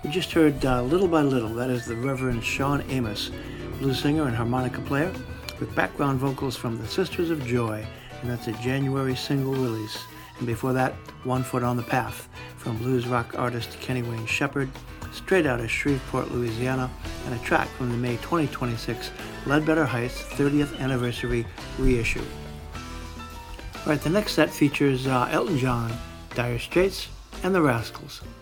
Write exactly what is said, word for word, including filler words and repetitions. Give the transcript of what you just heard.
We just heard uh, Little by Little. That is the Reverend Sean Amos, blues singer and harmonica player, with background vocals from the Sisters of Joy, and that's a January single release. And before that, One Foot on the Path, from blues rock artist Kenny Wayne Shepherd, straight out of Shreveport, Louisiana, and a track from the May twenty twenty-six Ledbetter Heights thirtieth Anniversary reissue. All right, the next set features uh, Elton John, Dire Straits, and the Rascals.